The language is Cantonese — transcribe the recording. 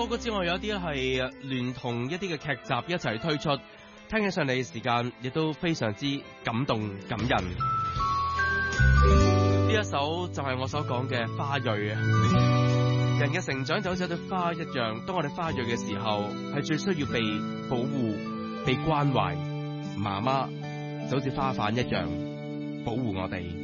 歌曲之外，有一啲係聯同一啲嘅劇集一齊推出，聽起上嚟時間亦都非常之感動感人。呢一首就係我所講嘅花蕊啊！人嘅成長就好似一朵花一樣，當我哋花蕊嘅時候，係最需要被保護、被關懷。媽媽就好似花瓣一樣保護我哋。